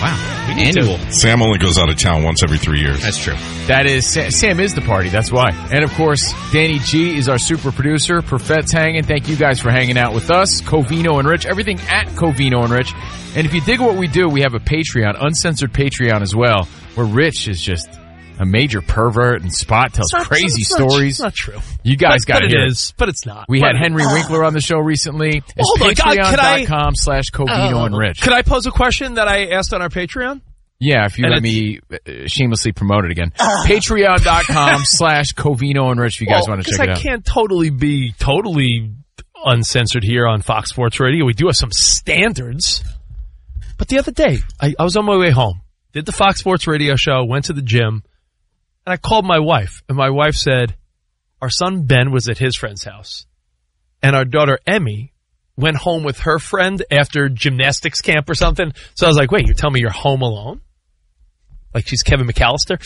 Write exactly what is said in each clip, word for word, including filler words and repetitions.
Wow. Annual. Sam only goes out of town once every three years. That's true. That is, Sam is the party, that's why. And of course, Danny G is our super producer. Perfet's hanging. Thank you guys for hanging out with us. Covino and Rich, everything at Covino and Rich. And if you dig what we do, we have a Patreon, uncensored Patreon as well, where Rich is just a major pervert and Spot tells not, crazy it's stories. Not, it's not true. You guys but, got but it. It is, but it's not. We but had Henry Winkler on the show recently. It's well, hold on, patreon.com slash Covino and Rich. Could I pose a question that I asked on our Patreon? Yeah, if you and let me uh, shamelessly promote it again. Patreon.com slash Covino and Rich if you guys well, want to check it out. I can't totally be totally uncensored here on Fox Sports Radio. We do have some standards. But the other day, I, I was on my way home, did the Fox Sports Radio show, went to the gym, and I called my wife. And my wife said, our son Ben was at his friend's house. And our daughter Emmy went home with her friend after gymnastics camp or something. So I was like, wait, you're telling me you're home alone? Like she's Kevin McAllister?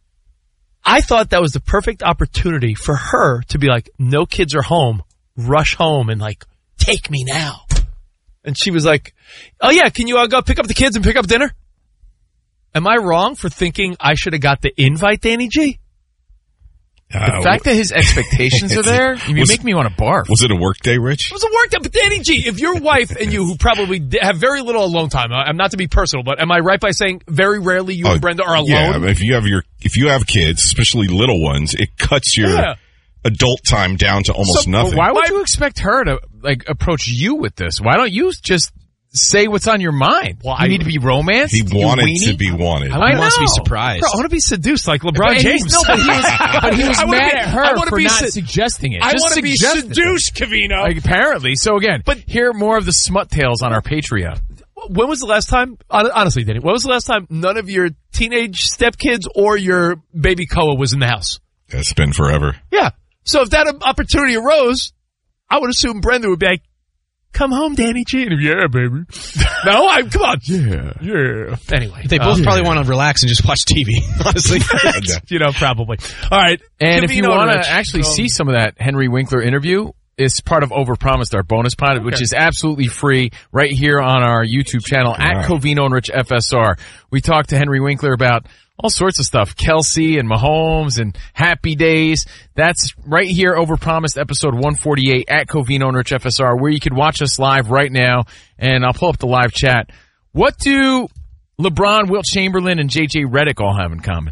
I thought that was the perfect opportunity for her to be like, no kids are home. Rush home and like, take me now. And she was like, oh yeah, can you uh, go pick up the kids and pick up dinner? Am I wrong for thinking I should have got the invite, Danny G? The uh, fact that his expectations are there, you was, make me want to barf. Was it a work day, Rich? It was a work day, but Danny G, if your wife and you, who probably have very little alone time, I'm not to be personal, but am I right by saying very rarely you oh, and Brenda are alone? Yeah, if you have your, if you have kids, especially little ones, it cuts your yeah. adult time down to almost so, nothing. Why would you expect her to like approach you with this? Why don't you just say what's on your mind? Well, you I need to be romanced. He wanted to be wanted. I, I want to be surprised. Bro, I want to be seduced like LeBron but James. No, but he was, but he was mad at her for not su- suggesting it. I want to be seduced, Covino. Like, apparently. So again, but hear more of the smut tales on our Patreon. When was the last time, honestly, Danny, when was the last time none of your teenage stepkids or your baby Koa was in the house? It's been forever. Yeah. So if that opportunity arose, I would assume Brenda would be like, come home, Danny G. And yeah, baby. No, I come on. Yeah. Yeah. Anyway. They both um, probably yeah. want to relax and just watch T V, honestly. You know, probably. All right. And if you want Rich, to actually um, see some of that Henry Winkler interview, it's part of Overpromised, our bonus pod, okay. which is absolutely free right here on our YouTube channel wow. at Covino and Rich F S R. We talked to Henry Winkler about all sorts of stuff. Kelsey and Mahomes and Happy Days. That's right here, Overpromised, episode one forty-eight at Covino and Rich F S R, where you can watch us live right now. And I'll pull up the live chat. What do LeBron, Wilt Chamberlain, and J J Redick all have in common?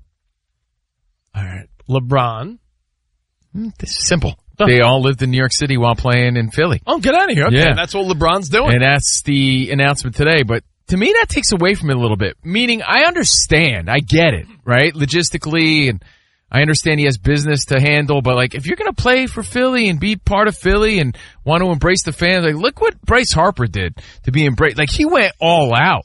All right. LeBron. This is simple. Oh. They all lived in New York City while playing in Philly. Oh, get out of here. Okay, yeah. That's what LeBron's doing. And that's the announcement today. But to me, that takes away from it a little bit. Meaning, I understand. I get it, right? Logistically, and I understand he has business to handle. But, like, if you're going to play for Philly and be part of Philly and want to embrace the fans, like, look what Bryce Harper did to be embraced. Like, he went all out.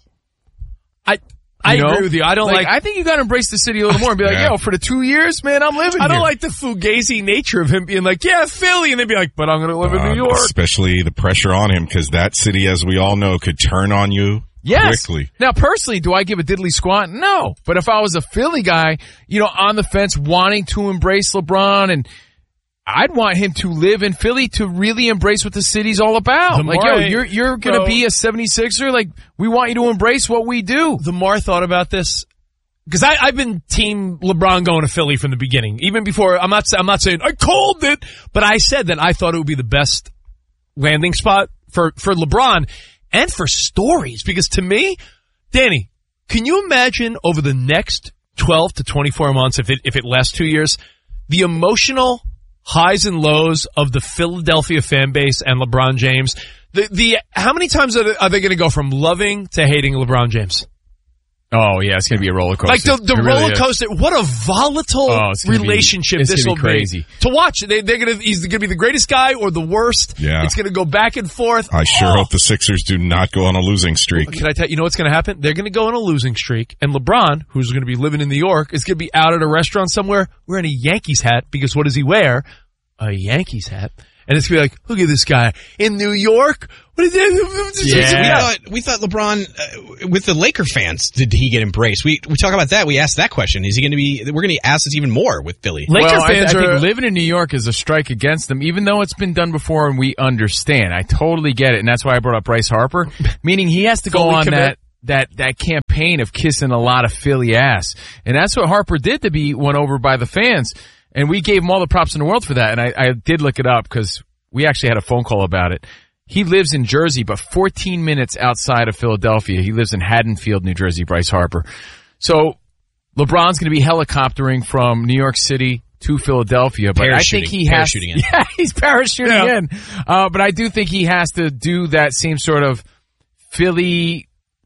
I I you know? agree with you. I don't like, like. I think you got to embrace the city a little more and be like, yeah. yo, for the two years, man, I'm living I don't here. like the fugazi nature of him being like, yeah, Philly, and then be like, but I'm going to live uh, in New York. Especially the pressure on him, because that city, as we all know, could turn on you yes. quickly. Now, personally, do I give a diddly squat? No. But if I was a Philly guy, you know, on the fence, wanting to embrace LeBron, and I'd want him to live in Philly to really embrace what the city's all about. The like, yo, I, you're you're going to be a seventy-sixer. Like, we want you to embrace what we do. The more I thought about this, because I've been team LeBron going to Philly from the beginning. Even before, I'm not, I'm not saying I called it, but I said that I thought it would be the best landing spot for, for LeBron and for stories. Because to me, Danny, can you imagine over the next twelve to twenty-four months, if it, if it lasts two years, the emotional highs and lows of the Philadelphia fan base and LeBron James? The, the, how many times are they, are they going to go from loving to hating LeBron James? Oh, yeah, it's going to be a roller coaster. Like the, the roller really coaster. What a volatile oh, relationship be, this will be. Crazy. To watch. They, they're gonna, he's going to be the greatest guy or the worst. Yeah. It's going to go back and forth. I sure oh. hope the Sixers do not go on a losing streak. Can I tell you, you know what's going to happen? They're going to go on a losing streak, and LeBron, who's going to be living in New York, is going to be out at a restaurant somewhere wearing a Yankees hat, because what does he wear? A Yankees hat. And it's going to be like, look at this guy in New York. What is it? Yeah. We thought, we thought LeBron, uh, with the Laker fans, did he get embraced? We we talk about that. We asked that question. Is he going to be, we're going to ask this even more with Philly. Laker well, fans I, I are, think living in New York is a strike against them, even though it's been done before and we understand. I totally get it. And that's why I brought up Bryce Harper, meaning he has to go on commit. that that that campaign of kissing a lot of Philly ass. And that's what Harper did to be won over by the fans. And we gave him all the props in the world for that. And I, I did look it up because we actually had a phone call about it. He lives in Jersey, but fourteen minutes outside of Philadelphia. He lives in Haddonfield, New Jersey, Bryce Harper. So LeBron's going to be helicoptering from New York City to Philadelphia, but I think he has parachuting in. Yeah, he's parachuting yeah. in. Uh, but I do think he has to do that same sort of Philly,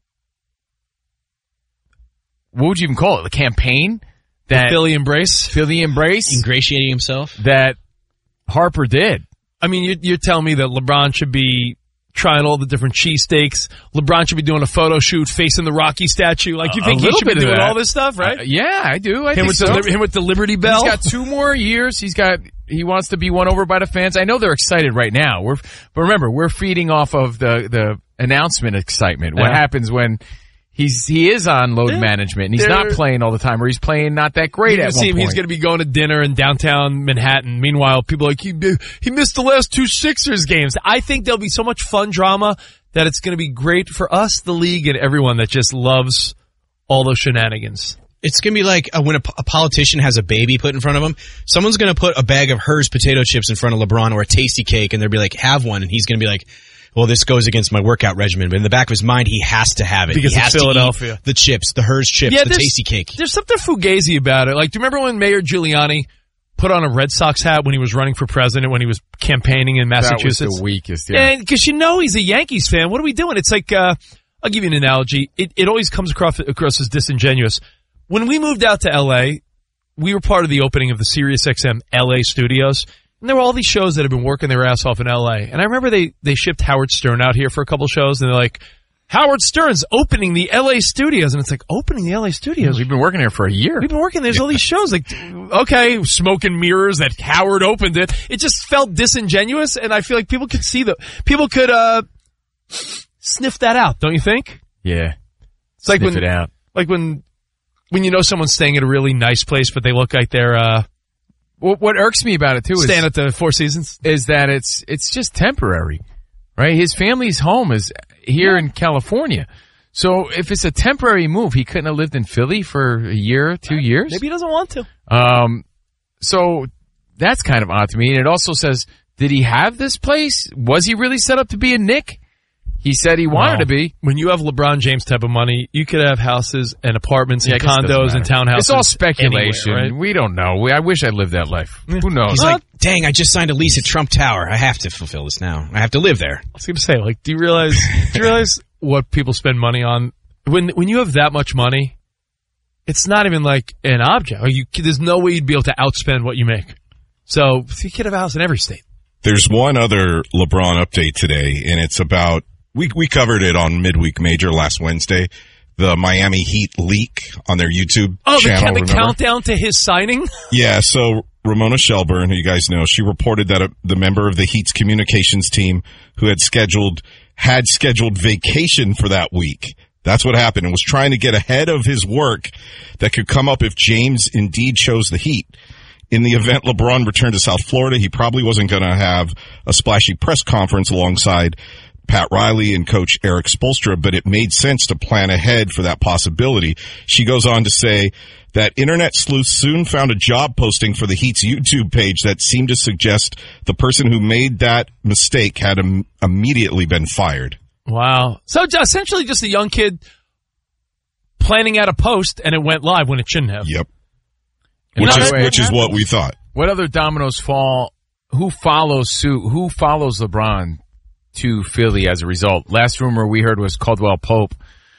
what would you even call it? The campaign? That the Philly embrace? Philly embrace? Ingratiating himself? That Harper did. I mean, you're, you're telling me that LeBron should be trying all the different cheesesteaks. LeBron should be doing a photo shoot facing the Rocky statue. Like, you think he should be doing all this stuff, right? Uh, yeah, I do. I him think with so. The, him with the Liberty Bell. He's got two more years. He's got. He wants to be won over by the fans. I know they're excited right now. We're, but remember, we're feeding off of the the announcement excitement. What yeah. happens when he's he is on load yeah. management and he's They're, not playing all the time, or he's playing not that great. You at can see one him. point. He's going to be going to dinner in downtown Manhattan. Meanwhile, people are like he he missed the last two Sixers games. I think there'll be so much fun drama that it's going to be great for us, the league, and everyone that just loves all those shenanigans. It's going to be like uh, when a, a politician has a baby put in front of him, someone's going to put a bag of Hers potato chips in front of LeBron or a Tasty Cake, and they'll be like, have one, and he's going to be like, well, this goes against my workout regimen. But in the back of his mind, he has to have it. Because he it's has Philadelphia. To eat the chips, the Hers chips, yeah, the Tasty Cake. There's something fugazi about it. Like, do you remember when Mayor Giuliani put on a Red Sox hat when he was running for president, when he was campaigning in Massachusetts? That was the weakest, yeah. And because you know he's a Yankees fan, what are we doing? It's like, uh, I'll give you an analogy. It, it always comes across, across as disingenuous. When we moved out to L A, we were part of the opening of the SiriusXM L A studios, and there were all these shows that had been working their ass off in L A. And I remember they, they shipped Howard Stern out here for a couple shows, and they're like, Howard Stern's opening the L A studios. And it's like, opening the L A studios? We've been working here for a year. We've been working. There's all these shows. Like, okay, Smoke and Mirrors, that Howard opened it. It just felt disingenuous, and I feel like people could see the, people could, uh, sniff that out, don't you think? Yeah. It's like sniff when, it out. like when, when you know someone's staying at a really nice place, but they look like they're, uh, what, what irks me about it too staying is, at the Four Seasons, is that it's, it's just temporary, right? His family's home is here yeah. in California. So if it's a temporary move, he couldn't have lived in Philly for a year, two years. Maybe he doesn't want to. Um, so that's kind of odd to me. And it also says, did he have this place? Was he really set up to be a Knick? He said he wanted wow. to be. When you have LeBron James type of money, you could have houses and apartments yeah, and condos and townhouses. It's all speculation. Anywhere, right? We don't know. We, I wish I lived that life. Who knows? He's like, dang, I just signed a lease at Trump Tower. I have to fulfill this now. I have to live there. I was going to say, like, do you realize, do you realize what people spend money on? When, when you have that much money, it's not even like an object. Or you, there's no way you'd be able to outspend what you make. So you could have a house in every state. There's one other LeBron update today, and it's about, we, we covered it on Midweek Major last Wednesday, the Miami Heat leak on their YouTube oh, channel. Oh, the, the countdown to his signing? Yeah, so Ramona Shelburne, who you guys know, she reported that a, the member of the Heat's communications team who had scheduled, had scheduled vacation for that week. That's what happened, and was trying to get ahead of his work that could come up if James indeed chose the Heat. In the event LeBron returned to South Florida, he probably wasn't going to have a splashy press conference alongside Pat Riley and coach Eric Spoelstra, but it made sense to plan ahead for that possibility. She goes on to say that internet sleuths soon found a job posting for the Heat's YouTube page that seemed to suggest the person who made that mistake had im- immediately been fired. Wow. So essentially just a young kid planning out a post, and it went live when it shouldn't have. Yep. And which is way, which is what we thought. What other dominoes fall? Who follows suit? Who follows LeBron to Philly as a result? Last rumor we heard was Caldwell Pope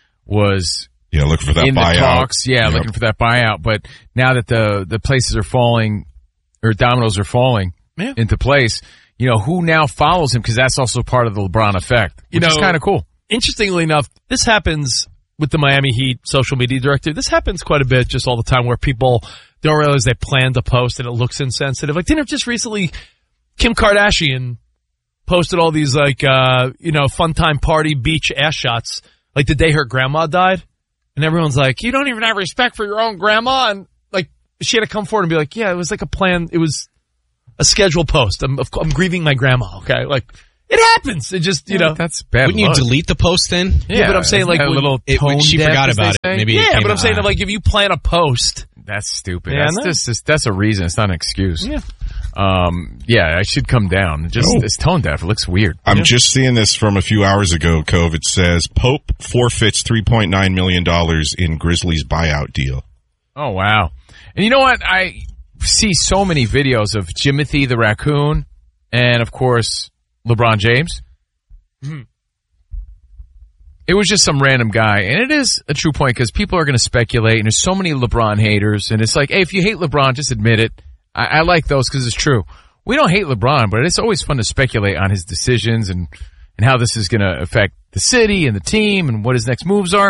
was yeah looking for that in buyout. the talks. Yeah, yep. looking for that buyout. But now that the the places are falling, or dominoes are falling yeah. into place, you know who now follows him, because that's also part of the LeBron effect. Which you know, is kind of cool. Interestingly enough, this happens with the Miami Heat social media director. This happens quite a bit, just all the time, where people don't realize they planned a post and it looks insensitive. Like, didn't it just recently Kim Kardashian posted all these, like, uh, you know, fun time party beach ass shots, like the day her grandma died? And everyone's like, you don't even have respect for your own grandma. And, like, she had to come forward and be like, yeah, it was like a plan. It was a scheduled post. I'm, I'm grieving my grandma, okay? Like, It happens. It just, you know. That's bad. Wouldn't you luck. delete the post then? Yeah, but I'm saying, isn't like, that a when- little It, when tone she deaf, forgot as they about it. say? Maybe it Yeah, came but I'm out. saying, like, if you plan a post. That's stupid. Yeah, I that's know. just, just that's a reason. It's not an excuse. Yeah. Um, yeah, I should come down. Just Oh. it's tone deaf. It looks weird. I'm just seeing this from a few hours ago, Cove. It says Pope forfeits three point nine million dollars in Grizzlies buyout deal. Oh wow! And you know what? I see so many videos of Jimothy the raccoon, and of course LeBron James. Mm-hmm. It was just some random guy, and it is a true point because people are going to speculate, and there's so many LeBron haters, and it's like, hey, if you hate LeBron, just admit it. I, I like those because it's true. We don't hate LeBron, but it's always fun to speculate on his decisions and and how this is going to affect the city and the team and what his next moves are.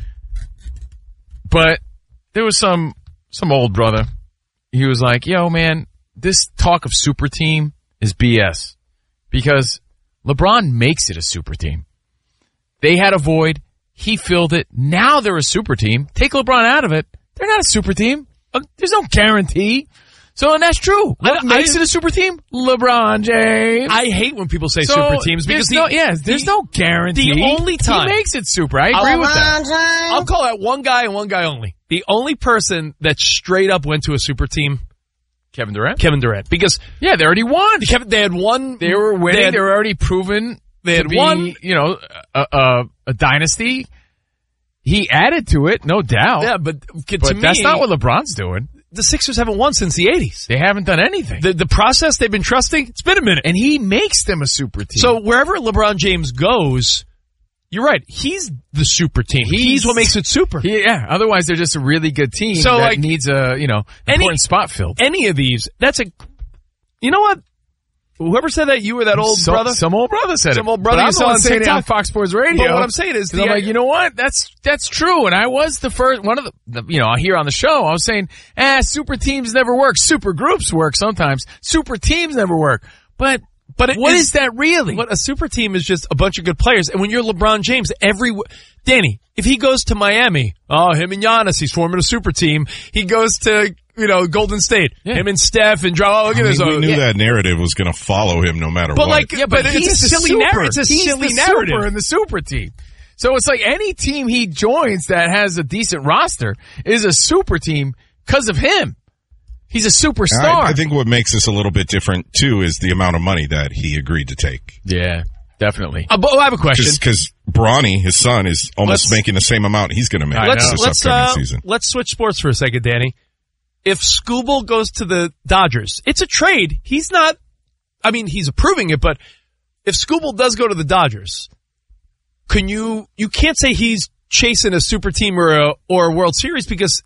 But there was some some old brother. He was like, yo, man, this talk of super team is B S because LeBron makes it a super team. They had a void. He filled it. Now they're a super team. Take LeBron out of it. They're not a super team. Uh, There's no guarantee. So, and that's true. What I- makes I- it a super team? LeBron James. I hate when people say So, super teams because there's the, no, yeah, there's the- no guarantee. the only time- he makes it super. I agree with that. I'll call out one guy and one guy only. The only person that straight up went to a super team, Kevin Durant. Kevin Durant, because Yeah, they already won. Kevin, they had one. They were winning. They They, had, were already proven they to had be, won. you know, a, a, a dynasty. He added to it, no doubt. Yeah, but to but me, that's not what LeBron's doing. the Sixers haven't won since the eighties. They haven't done anything. The the process they've been trusting, it's been a minute. and he makes them a super team. So wherever LeBron James goes, you're right. He's the super team. He's, He's- what makes it super. He- yeah, otherwise they're just a really good team So, that like, needs a, you know, any- important spot filled. Any of these, that's a. You know what? Whoever said that, you were that old some, brother. Some old brother said Some it. old brother But you I'm saw the one on saying it on TikTok. Fox Sports Radio. But what I'm saying is, 'Cause the, I'm like, you know what? That's that's true. And I was the first one of the, the you know, here on the show, I was saying, eh, super teams never work. Super groups work sometimes. Super teams never work. But but it what is- is that really? What a super team is just a bunch of good players. And when you're LeBron James, every Danny, if he goes to Miami, oh, him and Giannis, he's forming a super team. He goes to, you know, Golden State, Yeah. him and Steph and Draw. Oh, look I at mean, this. we Oh, knew yeah. that narrative was going to follow him no matter But what. like, yeah, but, it's he's a the silly super. narrative. It's a He's silly the narrative. super in the super team. So it's like any team he joins that has a decent roster is a super team because of him. He's a superstar. I, I think what makes this a little bit different too is the amount of money that he agreed to take. yeah, definitely. Uh, but I have a question. Because Bronny, his son, is almost Let's- making the same amount he's going to make I let's know. this let's upcoming uh, season. let's switch sports for a second, Danny. If Scooble goes to the Dodgers, it's a trade. He's not. I mean, he's approving it, but if Scooble does go to the Dodgers, can you? You can't say he's chasing a super team or a or a World Series because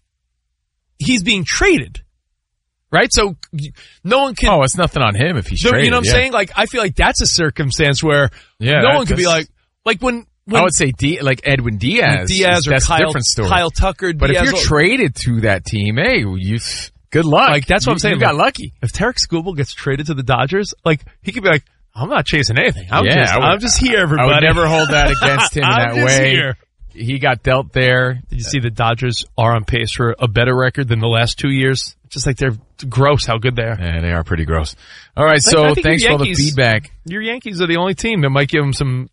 he's being traded, right? So no one can. Oh, it's nothing on him if he's you know traded. what I'm yeah. saying? Like, I feel like that's a circumstance where Yeah, no that- one could be like, that's- like when. when I would say D, like Edwin Diaz. Diaz or that's Kyle, a different story. Kyle Tucker. but Diaz, if you're traded to that team, hey, you good luck. Like, that's what You- I'm saying. You got Like, lucky. if Tarek Skubal gets traded to the Dodgers, like, he could be like, I'm not chasing anything. I'm Yeah, just, I would- I'm just here, I everybody. would never hold that against him in I'm that just way. here. He got dealt there. Did you see the Dodgers are on pace for a better record than the last two years? Just like they're gross how good they are. Yeah, they are pretty gross. All right, I so think thanks your for all the Yankees- feedback. Your Yankees are the only team that might give them some,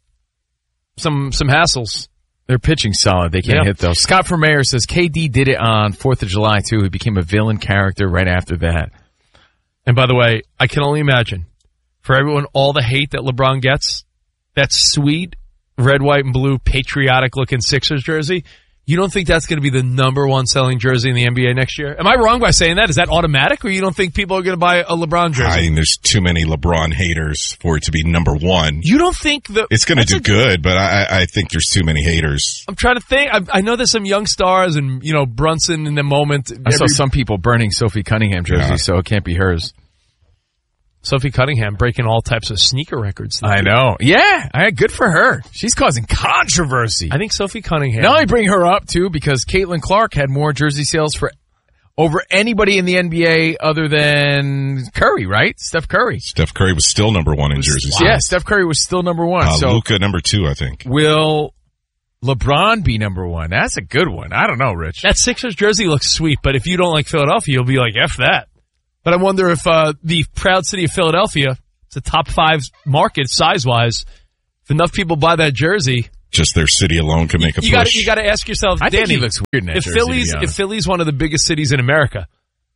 some, some hassles. They're pitching solid. They can't Yeah. hit though. Scott from Mayor says K D did it on fourth of July too. He became a villain character right after that. And by the way, I can only imagine for everyone, all the hate that LeBron gets, that sweet red, white, and blue patriotic looking Sixers jersey. You don't think that's going to be the number one selling jersey in the N B A next year? Am I wrong by saying that? Is that automatic, or you don't think people are going to buy a LeBron jersey? I mean, there's too many LeBron haters for it to be number one. You don't think that It's going to that's do a- good, but I, I think there's too many haters. I'm trying to think. I, I know there's some young stars, and you know Brunson in the moment. I saw Every- some people burning Sophie Cunningham jerseys, Yeah. so it can't be hers. Sophie Cunningham breaking all types of sneaker records. I know. Yeah, I, good for her. She's causing controversy. I think Sophie Cunningham. Now I bring her up too because Caitlin Clark had more jersey sales for over anybody in the N B A other than Curry, right? Steph Curry. Steph Curry was still number one in jersey sales. Yeah, Steph Curry was still number one. Uh, so Luka number two, I think. will LeBron be number one? That's a good one. I don't know, Rich. That Sixers jersey looks sweet, but if you don't like Philadelphia, you'll be like, F that. But I wonder if uh, the proud city of Philadelphia, It's a top five market size-wise. If enough people buy that jersey, just their city alone can make a you push. Gotta, you got to ask yourself, I Danny, think he looks weird in that if jersey, Philly's, to be if Philly's one of the biggest cities in America,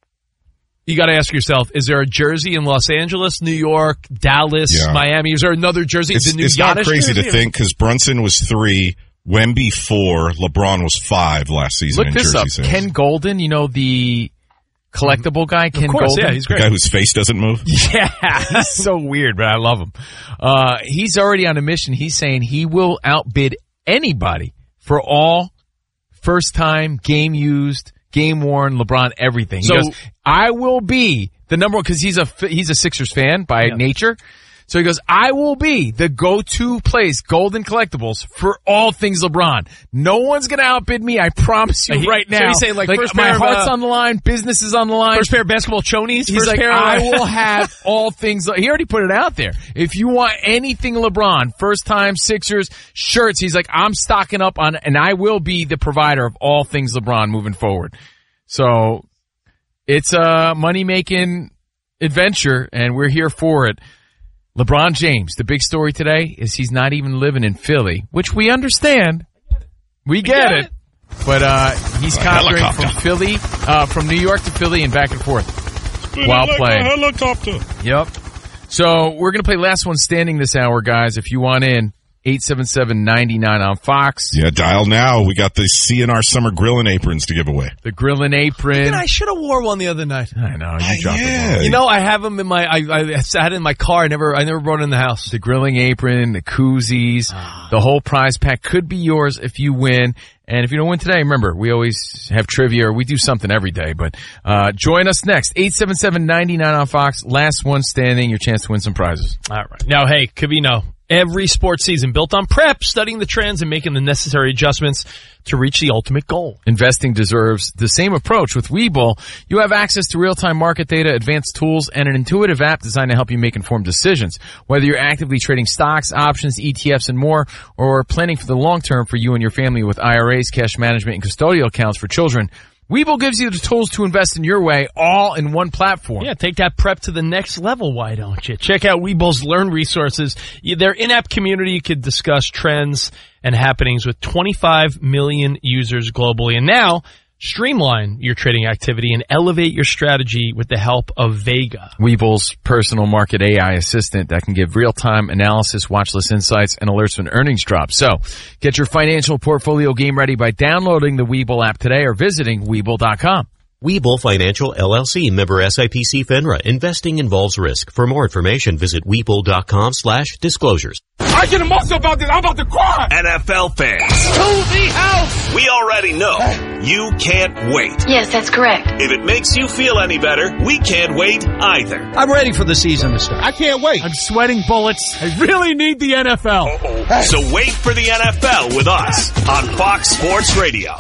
you got to ask yourself, is there a jersey in Los Angeles, New York, Dallas, Yeah. Miami? Is there another jersey? It's, the new it's not Giannis crazy jersey? to think because Brunson was three, Wemby four, LeBron was five last season. Look in this jersey up. sales. Ken Golden, you know, the collectible guy, Ken Of course, Golden? yeah, he's the great. guy whose face doesn't move. Yeah, he's so weird, but I love him. Uh, he's already on a mission. He's saying he will outbid anybody for all first time, game used, game worn LeBron everything. He So- goes, I will be the number one, cause he's a, he's a Sixers fan by Yeah. nature. So he goes, I will be the go-to place, Golden Collectibles, for all things LeBron. No one's gonna outbid me, I promise you Uh, he- right so now. he's saying, like, first my pair of, heart's uh, on the line, business is on the line. First pair of basketball chonies. He's first like, pair of, I will have all things. He already put it out there. If you want anything LeBron, first time Sixers shirts, he's like, I'm stocking up on, and I will be the provider of all things LeBron moving forward. So it's a money making adventure, and we're here for it. LeBron James, the big story today is he's not even living in Philly, which we understand. We get, get it. it. But uh he's A conquering helicopter. from Philly, uh from New York to Philly and back and forth while like playing. a helicopter. Yep. So we're going to play Last One Standing this hour, guys. If you want in, eight seven seven, nine nine on Fox. Yeah, dial now. We got the C N R summer grilling aprons to give away. The Grilling Apron. I should have wore one the other night. I know, you Ah, dropped yeah. the ball. You know, I have them in my. I, I had it in my car. I never. I never brought it in the house. The Grilling Apron, the koozies, the whole prize pack could be yours if you win. And if you don't win today, remember, we always have trivia, or we do something every day. But uh join us next, eight seven seven, nine nine on Fox. Last One Standing, your chance to win some prizes. All right. Now, hey, Covino, every sports season built on prep, studying the trends and making the necessary adjustments to reach the ultimate goal. Investing deserves the same approach. With Webull, you have access to real-time market data, advanced tools, and an intuitive app designed to help you make informed decisions. Whether you're actively trading stocks, options, E T Fs, and more, or planning for the long term for you and your family with I R As, cash management, and custodial accounts for children, Webull gives you the tools to invest in your way, all in one platform. Yeah, take that prep to the next level, why don't you? Check out Webull's Learn resources. Their in-app community, you could discuss trends and happenings with twenty-five million users globally. And now, streamline your trading activity and elevate your strategy with the help of Vega. Webull's personal market A I assistant that can give real-time analysis, watch list insights, and alerts when earnings drop. So, get your financial portfolio game ready by downloading the Webull app today or visiting Webull dot com. Webull Financial L L C, member S I P C FINRA. Investing involves risk. For more information, visit Webull dot com slash disclosures. I get emotional about this. I'm about to cry. N F L fans, To the house. we already know you can't wait. Yes, that's correct. If it makes you feel any better, we can't wait either. I'm ready for the season to start. I can't wait. I'm sweating bullets. I really need the N F L. So wait for the N F L with us on Fox Sports Radio.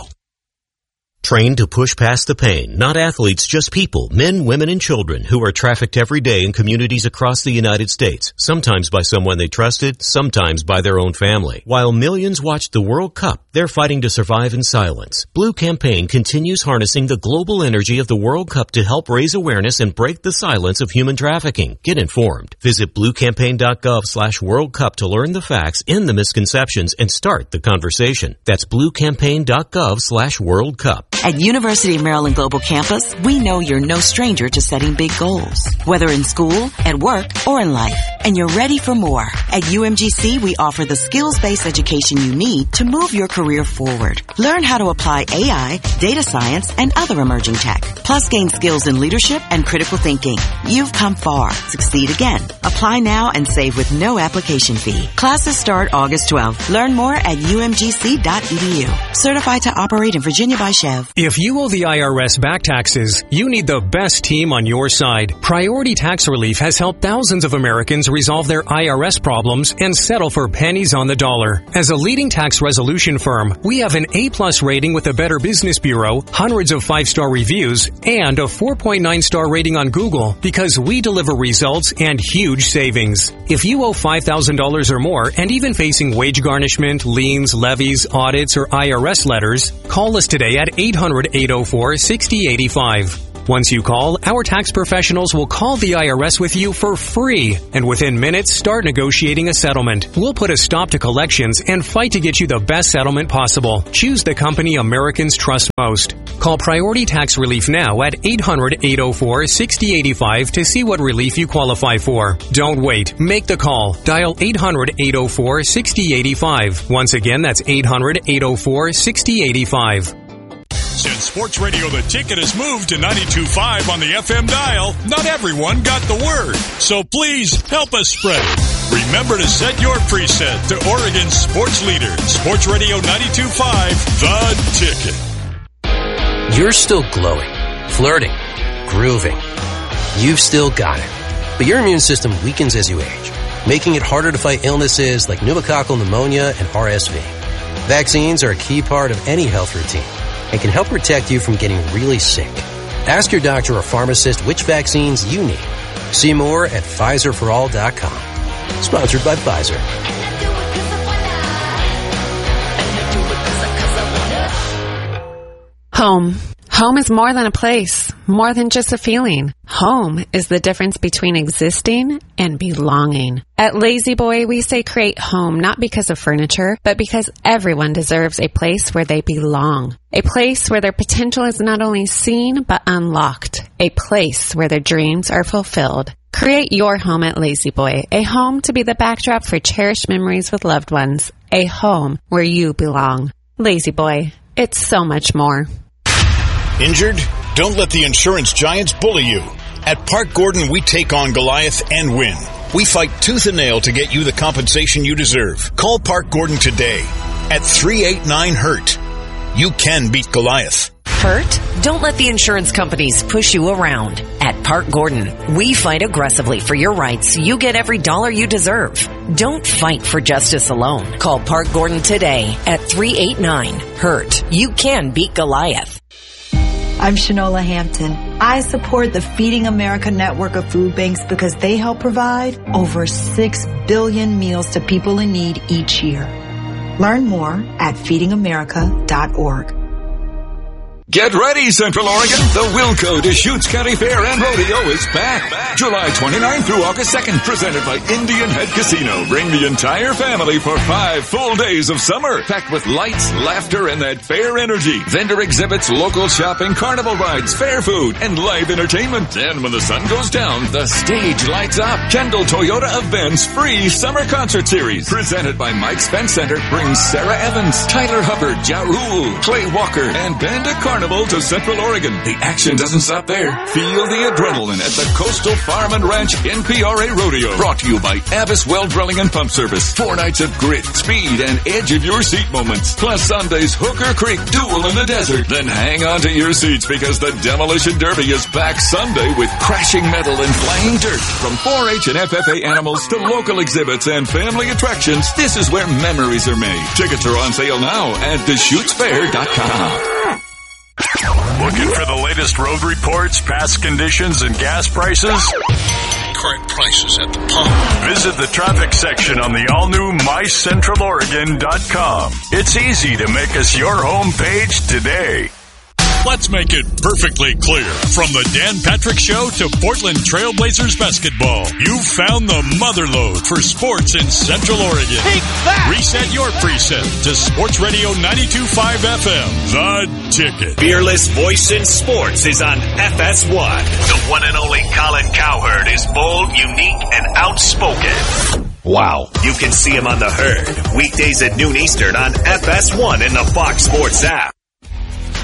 Trained to push past the pain, not athletes, just people, men, women, and children who are trafficked every day in communities across the United States, sometimes by someone they trusted, sometimes by their own family. While millions watch the World Cup, they're fighting to survive in silence. Blue Campaign continues harnessing the global energy of the World Cup to help raise awareness and break the silence of human trafficking. Get informed. Visit bluecampaign.gov slash World Cup to learn the facts, end the misconceptions, and start the conversation. That's bluecampaign.gov slash World Cup. At University of Maryland Global Campus, we know you're no stranger to setting big goals, whether in school, at work, or in life. And you're ready for more. At U M G C, we offer the skills-based education you need to move your career forward. Learn how to apply A I, data science, and other emerging tech. Plus gain skills in leadership and critical thinking. You've come far. Succeed again. Apply now and save with no application fee. Classes start August twelfth. Learn more at U M G C dot E D U. Certified to operate in Virginia by Chev. If you owe the I R S back taxes, you need the best team on your side. Priority Tax Relief has helped thousands of Americans resolve their I R S problems and settle for pennies on the dollar. As a leading tax resolution firm, we have an A-plus rating with the Better Business Bureau, hundreds of five-star reviews, and a four point nine star rating on Google because we deliver results and huge savings. If you owe five thousand dollars or more and even facing wage garnishment, liens, levies, audits, or I R S letters, call us today at eight hundred, eight oh four, six oh eight five. Once you call, our tax professionals will call the I R S with you for free, and within minutes, start negotiating a settlement. We'll put a stop to collections and fight to get you the best settlement possible. Choose the company Americans trust most. Call Priority Tax Relief now at eight hundred, eight oh four, six oh eight five to see what relief you qualify for. Don't wait. Make the call. Dial eight hundred, eight oh four, six oh eight five. Once again, that's eight hundred, eight oh four, six oh eight five. Since Sports Radio The Ticket has moved to ninety-two point five on the F M dial, not everyone got the word. So please help us spread it. Remember to set your preset to Oregon's sports leader, Sports Radio ninety-two point five, The Ticket. You're still glowing, flirting, grooving. You've still got it. But your immune system weakens as you age, making it harder to fight illnesses like pneumococcal pneumonia and R S V. Vaccines are a key part of any health routine and can help protect you from getting really sick. Ask your doctor or pharmacist which vaccines you need. See more at Pfizer for all dot com. Sponsored by Pfizer. Home. Home is more than a place, more than just a feeling. Home is the difference between existing and belonging. At Lazy Boy, we say create home not because of furniture, but because everyone deserves a place where they belong. A place where their potential is not only seen, but unlocked. A place where their dreams are fulfilled. Create your home at Lazy Boy, a home to be the backdrop for cherished memories with loved ones. A home where you belong. Lazy Boy, it's so much more. Injured? Don't let the insurance giants bully you. At Park Gordon, we take on Goliath and win. We fight tooth and nail to get you the compensation you deserve. Call Park Gordon today at three eight nine hurt. You can beat Goliath. Hurt? Don't let the insurance companies push you around. At Park Gordon, we fight aggressively for your rights so you get every dollar you deserve. Don't fight for justice alone. Call Park Gordon today at three eight nine hurt. You can beat Goliath. I'm Shanola Hampton. I support the Feeding America network of food banks because they help provide over six billion meals to people in need each year. Learn more at feeding america dot org. Get ready, Central Oregon. The Wilco Deschutes County Fair and Rodeo is back. July twenty-ninth through August second, presented by Indian Head Casino. Bring the entire family for five full days of summer, packed with lights, laughter, and that fair energy. Vendor exhibits, local shopping, carnival rides, fair food, and live entertainment. Then when the sun goes down, the stage lights up. Kendall Toyota events free summer concert series, presented by Mike Spence Center, brings Sarah Evans, Tyler Hubbard, Ja Rule, Clay Walker, and Banda Carnival to Central Oregon. The action doesn't stop there. Feel the adrenaline at the Coastal Farm and Ranch N P R A Rodeo. Brought to you by Abbas Well Drilling and Pump Service. Four nights of grit, speed, and edge of your seat moments. Plus Sunday's Hooker Creek Duel in the Desert. Then hang on to your seats because the Demolition Derby is back Sunday with crashing metal and flying dirt. From four H and F F A animals to local exhibits and family attractions, this is where memories are made. Tickets are on sale now at Deschutes Fair dot com. Looking for the latest road reports, past conditions, and gas prices? Current prices at the pump. Visit the traffic section on the all-new my central oregon dot com. It's easy to make us your home page today. Let's make it perfectly clear. From the Dan Patrick Show to Portland Trailblazers basketball, you've found the motherlode for sports in Central Oregon. Take that! Reset your preset to Sports Radio ninety-two point five F M, The Ticket. Fearless voice in sports is on F S one. The one and only Colin Cowherd is bold, unique, and outspoken. Wow. You can see him on The Herd, weekdays at noon Eastern on F S one and the Fox Sports app.